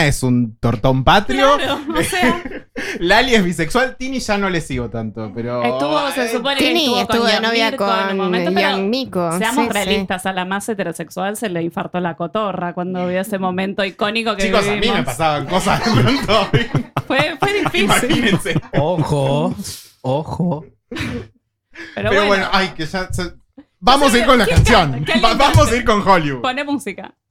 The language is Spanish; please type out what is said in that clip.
Romina es un tortón patrio. Claro, o sea. Lali es bisexual. Tini ya no le sigo tanto, pero... Se supone que Tini estuvo de novia Mirko en un con momento, pero Ian Miko. seamos Sí, realistas, a la más heterosexual se le infartó la cotorra cuando vio ese momento icónico que Chicos, a vivimos. mí me pasaban cosas de pronto. Fue difícil. Imagínense. Ojo. Pero bueno, ay, que ya... Vamos a ir con la canción. ¿Qué Vamos a ir con Hollywood. Pone música.